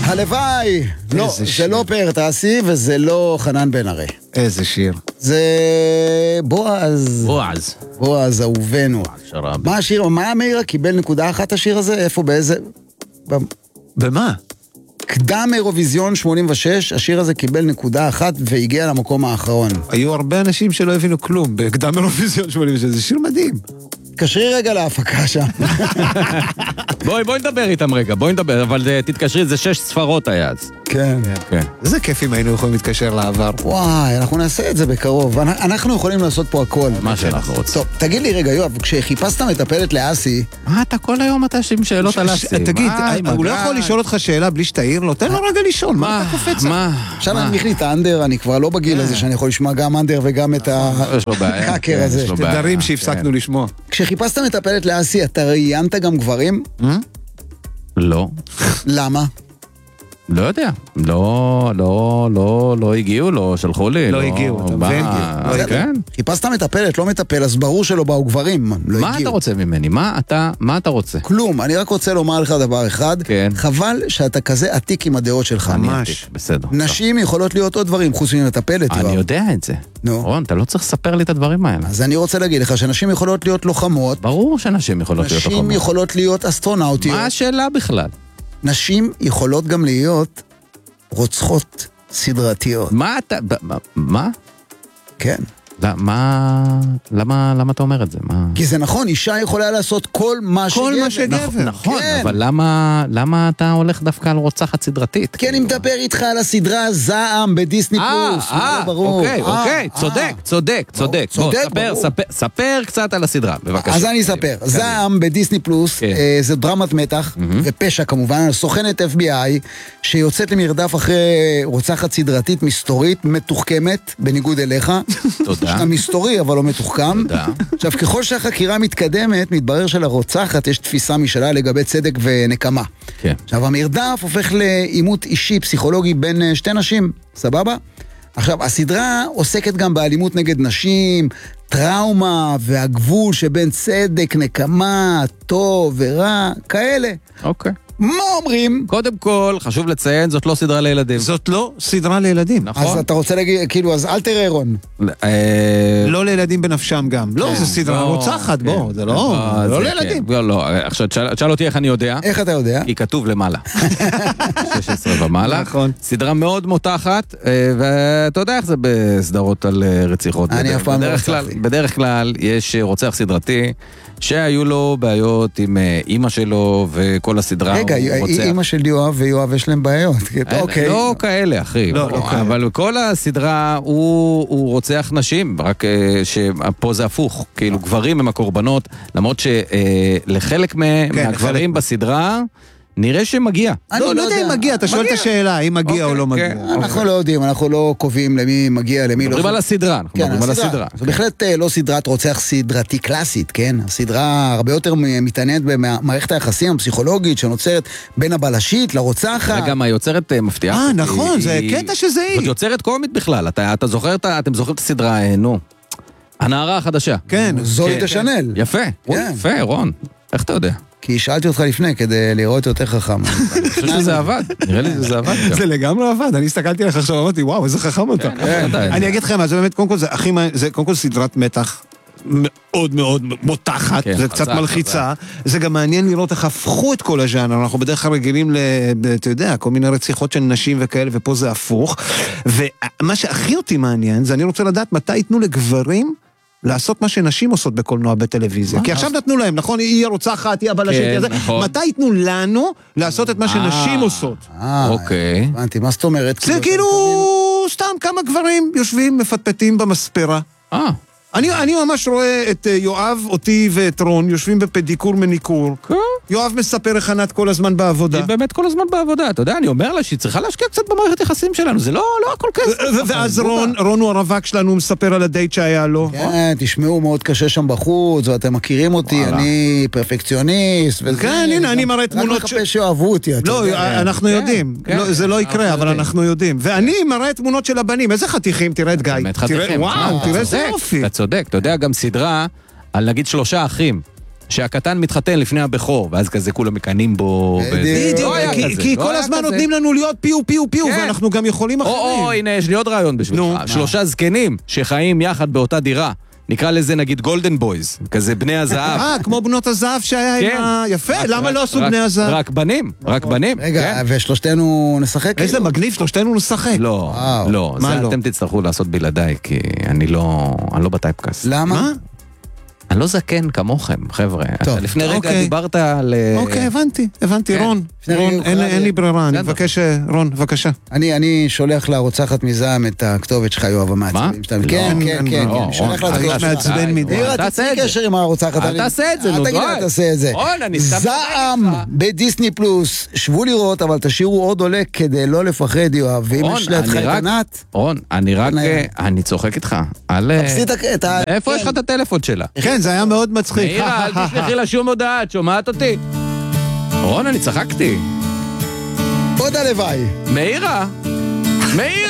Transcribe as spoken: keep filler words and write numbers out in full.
הלוואי. לא, זה לא פאר טסי וזה לא חנן בן ארי. איזה שיר. זה בועז. בועז. בועז, אהובנו. מה השיר? מה מאירה קיבל נקודה אחת השיר הזה? איפה, באיזה... במה? קדם אירוויזיון שמונים ושש, השיר הזה קיבל נקודה אחת והגיע למקום האחרון. היו הרבה אנשים שלא הבינו כלום בקדם אירוויזיון שמונים ושש, זה שיר מדהים. תתקשרי רגע להפקה שם. בואי, בואי נדבר איתם רגע, בואי נדבר, אבל תתקשרי, זה שש ספרות היה אז. כן. כן. איזה כיף אם היינו יכולים להתקשר לעבר. וואי, אנחנו נעשה את זה בקרוב. אנחנו יכולים לעשות פה הכל. מה שאנחנו רוצים. טוב, תגיד לי רגע, יואב, כשחיפשת מטפלת לאסי... מה, אתה כל היום אתה עם שאלות על אסי? תגיד, הוא לא יכול לשאול אותך שאלה בלי שתעיר לו? תן לו רגע לשאול, מה אתה קופץ? מה? עכשיו אני מכלי את האנדר, אני כבר לא בגיל הזה שאני יכול לשמוע גם אנדר וגם את הקאקר הזה. תדרים שהפסקנו לשמוע. כשחיפשת מטפלת לאסי, אתה ראיינת גם גברים? לא. למה? לא יודע. לא, לא, לא, לא הגיעו, לא שלחו לי. לא הגיעו, אתה מבין? כן. חיפשת מטפלת, לא מטפל, אז ברור שלא באו גברים. מה אתה רוצה ממני? מה אתה, מה אתה רוצה? כלום, אני רק רוצה לומר לך דבר אחד. כן. חבל שאתה כזה עתיק עם הדעות שלך. ממש. בסדר. נשים יכולות להיות עוד דברים, חוץ ממטפלת. אני יודע את זה. נו. רון, אתה לא צריך לספר לי את הדברים האלה. אז אני רוצה להגיד לך שנשים יכולות להיות לוחמות. ברור שנשים יכולות להיות לוחמות. נשים יכולות להיות אסטרונאוטיות. מה השאלה בכלל? נשים יכולות גם להיות רוצחות סדרתיות. מה אתה... מה? כן. למה... למה... למה אתה אומר את זה? מה... כי זה נכון, אישה יכולה לעשות כל מה שגבר. כל מה שגבר. נכון, אבל למה... למה אתה הולך דווקא על רוצחת סדרתית? כי אני מדבר איתך על הסדרה זעם בדיסני פלוס. אה, אוקיי, אוקיי, צודק, צודק, צודק. צודק, ברור. ספר קצת על הסדרה, בבקשה. אז אני אספר. זעם בדיסני פלוס, זה דרמת מתח, ופשע כמובן, סוכנת אף בי איי, שיוצאת למרדף אחרי רוצחת סדרתית מסתורית, מתוחכמת, בניגוד אליך. תודה. שאתה מסתורי, אבל לא מתוחכם. תודה. עכשיו, ככל שהחקירה מתקדמת, מתברר שלרוצחת יש תפיסה משלה לגבי צדק ונקמה. כן. עכשיו, המרדף הופך לאימות אישי, פסיכולוגי, בין שתי נשים. סבבה? עכשיו, הסדרה עוסקת גם באלימות נגד נשים, טראומה והגבול שבין צדק, נקמה, טוב ורע, כאלה. אוקיי. מה אומרים? קודם כל, חשוב לציין, זאת לא סדרה לילדים. זאת לא סדרה לילדים. נכון. אז אתה רוצה להגיד, כאילו, אז אל תראה רון. לא לילדים בנפשם גם. לא, זה סדרה רוצחת, בוא, זה לא לילדים. לא, לא, עכשיו תשאל אותי איך אני יודע. איך אתה יודע? כי כתוב למעלה. שש עשרה ומעלה. נכון. סדרה מאוד מותחת, ואתה יודע איך זה בסדרות על רציחות. אני אף פעם לא רצחתי. בדרך כלל יש רוצח סדרתי, שהיו לו בעיות עם אמא שלו וכל הסדרה. רגע, אמא של יואב ויואב יש להם בעיות. לא כאלה, אחי. אבל כל הסדרה הוא רוצח נשים, רק שפה זה הפוך. כאילו גברים הם הקורבנות, למרות שלחלק מהגברים בסדרה נראה שמגיע. לא, לא יודע אם מגיע, אתה שואל את השאלה, אם מגיע או לא מגיע. אנחנו לא יודעים, אנחנו לא קובעים למי מגיע, למי לא. מדברים על הסדרה, אנחנו מדברים על הסדרה. זה בהחלט לא סדרת רוצח סדרתי קלאסית, כן? הסדרה הרבה יותר מתעניינת במערכת היחסים הפסיכולוגית שנוצרת בין הבלשית לרוצחת. וגם היוצרת מפתיעה. אה, נכון, זה קטע שזה היא. זאת יוצרת קומית בכלל, אתה זוכר, אתם זוכרים את הסדרה, נו, הנערה החדשה. כן, זוהי דשנל. יפה, יפה, רון. איך אתה יודע? כי שאלתי אותך לפני כדי לראות יותר חכם. אני חושב שזה עבד, נראה לי שזה עבד. זה לגמרי עבד, אני הסתכלתי עליך עכשיו, אמרתי, וואו, איזה חכם אתה. אני אגיד לכם, זה באמת, קודם כל, זה קודם כל סדרת מתח מאוד מאוד מותחת, זה קצת מלחיצה, זה גם מעניין לראות איך הפכו את כל הז'אנר, אנחנו בדרך כלל רגילים, אתה יודע, כל מיני רציחות של נשים וכאלה, ופה זה הפוך, ומה שהכי אותי מעניין, זה אני רוצה לדעת מתי ייתנו לגברים לעשות מה שנשים עושות בקולנוע בטלוויזיה. כי עכשיו נתנו להם, נכון? היא הרוצחת, היא הבלשית, מתי ייתנו לנו לעשות את מה שנשים עושות? אוקיי. הבנתי, מה זאת אומרת? זה כאילו סתם כמה גברים יושבים, מפטפטים במספרה. אה. אני, אני ממש רואה את יואב, אותי ואת רון, יושבים בפדיקור מניקור. יואב מספר איך ענת כל הזמן בעבודה. היא באמת כל הזמן בעבודה, אתה יודע, אני אומר לה שהיא צריכה להשקיע קצת במערכת יחסים שלנו, זה לא, לא הכל כסף. ואז רון, רון הוא הרווק שלנו, הוא מספר על הדייט שהיה לו. כן, תשמעו, מאוד קשה שם בחוץ, ואתם מכירים אותי, אני פרפקציוניסט. כן, הנה, אני מראה תמונות... רק מחפש שאוהבו אותי, אתה יודע. לא, אנחנו יודעים. זה לא יקרה, אבל אנחנו יודעים. ואני מראה תמונות של הבנים, איזה חתיכים, תראה את גיא. וואו, תראה איזה יופי. צודק, אתה יודע, גם סדרה על נגיד שלושה אחים, שהקטן מתחתן לפני הבכור, ואז כזה כולם מקנים בו. בדיוק, כי כל הזמן נותנים לנו להיות פיו פיו פיו, ואנחנו גם יכולים אחרים. או, הנה, יש לי עוד רעיון בשבילך. שלושה זקנים שחיים יחד באותה דירה. נקרא לזה נגיד גולדן בויז, כזה בני הזהב. אה, כמו בנות הזהב שהיה עם ה... יפה, למה לא עשו בני הזהב? רק בנים, רק בנים. רגע, ושלושתנו נשחק? איזה מגניב, שלושתנו נשחק. לא, לא, זה אתם תצטרכו לעשות בלעדיי, כי אני לא בטייפקאסט. למה? אני לא זקן כמוכם, חבר'ה. לפני רגע דיברת על... אוקיי, הבנתי, הבנתי, רון. רון, אין לי ברירה, אני מבקש, רון, בבקשה. אני שולח לרוצחת מזעם את הכתובת שלך, יואב, המעצבים. מה? כן, כן, כן, אני שולח לה את הכתובת שלך. מעצבן מדי. תעשה קשר עם הרוצחת. אל תעשה את זה, נו, אל תגיד, אל תעשה את זה. זעם בדיסני פלוס, שבו לראות, אבל תשאירו עוד עולה כדי לא לפחד, יואב. ואם יש לידך את ענת... רון, אני רק... אני צוחק איתך. איפה יש לך את הטלפון שלה? כן, זה היה מאוד מצחיק. מאירה, אל תשלחי לה שום הודעה, את שומעת אותי? רון, אני צחקתי. עוד הלוואי. מאירה, מאירה.